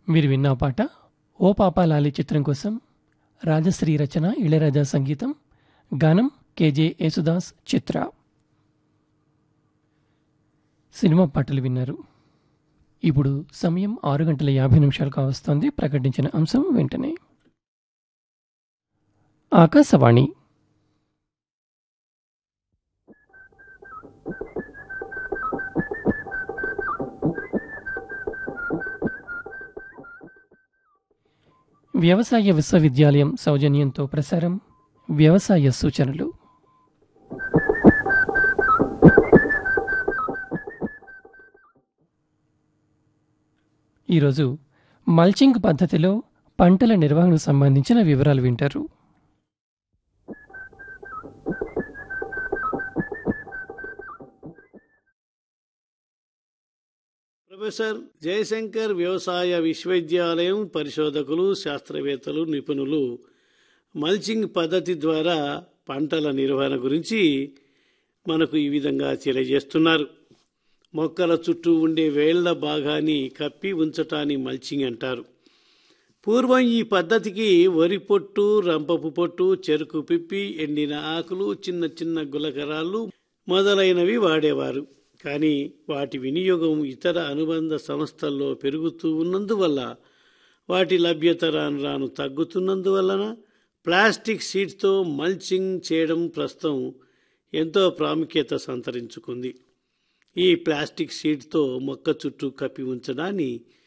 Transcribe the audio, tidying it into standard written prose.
మీరు విన్న పాట ఓ పాపా లాలి చిత్రం కోసం రాజశ్రీ రచన, ఇళయరాజా సంగీతం, గానం కేజే యేసుదాస్, చిత్ర. సినిమా పాటలు విన్నారు. ఇప్పుడు సమయం 6:50 కావస్తోంది. ప్రకటించిన అంశం వెంటనే. ఆకాశవాణి వ్యవసాయ విశ్వవిద్యాలయం సౌజన్యంతో ప్రసారం వ్యవసాయ సూచనలు. ఈరోజు మల్చింగ్ పద్ధతిలో పంటల నిర్వహణకు సంబంధించిన వివరాలు వింటారు. ప్రొఫెసర్ జయశంకర్ వ్యవసాయ విశ్వవిద్యాలయం పరిశోధకులు, శాస్త్రవేత్తలు, నిపుణులు మల్చింగ్ పద్ధతి ద్వారా పంటల నిర్వహణ గురించి మనకు ఈ విధంగా తెలియజేస్తున్నారు. మొక్కల చుట్టూ ఉండే వేళ్ల భాగాన్ని కప్పి ఉంచటాన్ని మల్చింగ్ అంటారు. పూర్వం ఈ పద్ధతికి వరి పొట్టు, రంపపు పొట్టు, చెరుకు పిప్పి, ఎండిన ఆకులు, చిన్న చిన్న గులకరాళ్ళు మొదలైనవి వాడేవారు. కానీ వాటి వినియోగం ఇతర అనుబంధ సంస్థల్లో పెరుగుతూ ఉన్నందువల్ల, వాటి లభ్యత రాను రాను తగ్గుతున్నందువలన ప్లాస్టిక్ షీట్తో మల్చింగ్ చేయడం ప్రస్తుతం ఎంతో ప్రాముఖ్యత సంతరించుకుంది. ఈ ప్లాస్టిక్ షీట్తో మొక్క చుట్టూ కప్పి ఉంచడాన్ని